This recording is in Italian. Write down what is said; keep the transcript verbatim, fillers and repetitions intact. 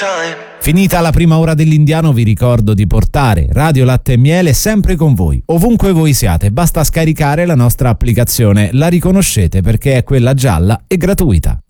Finita la prima ora dell'Indiano, vi ricordo di portare Radio Latte e Miele sempre con voi, ovunque voi siate. Basta scaricare la nostra applicazione, la riconoscete perché è quella gialla e gratuita.